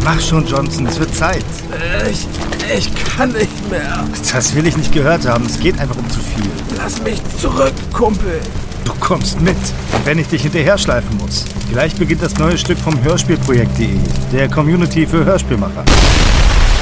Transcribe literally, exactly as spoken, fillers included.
Mach schon, Johnson, es wird Zeit. Ich, ich kann nicht mehr. Das will ich nicht gehört haben, es geht einfach um zu viel. Lass mich zurück, Kumpel. Du kommst mit, wenn ich dich hinterher schleifen muss. Gleich beginnt das neue Stück vom Hörspielprojekt punkt de, der Community für Hörspielmacher.